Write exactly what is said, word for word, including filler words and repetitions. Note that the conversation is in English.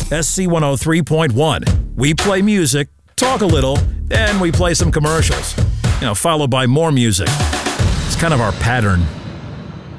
S C one oh three point one. We play music, talk a little, then we play some commercials. You know, followed by more music. It's kind of our pattern.